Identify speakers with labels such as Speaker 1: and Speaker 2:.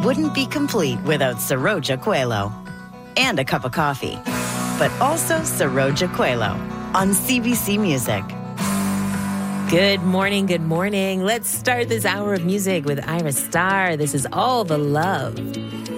Speaker 1: wouldn't be complete without Saroja Coelho. And a cup of coffee. But also Saroja Coelho on CBC Music.
Speaker 2: Good morning, good morning. Let's start this hour of music with Ira Starr. This is All the Love.